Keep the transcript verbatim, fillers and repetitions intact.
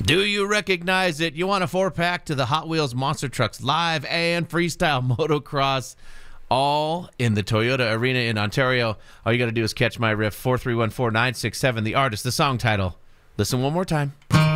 Do you recognize it? You want a four-pack to the Hot Wheels Monster Trucks Live and Freestyle Motocross, all in the Toyota Arena in Ontario. All you got to do is catch my riff, four three one four nine six seven, the artist, the song title. Listen one more time.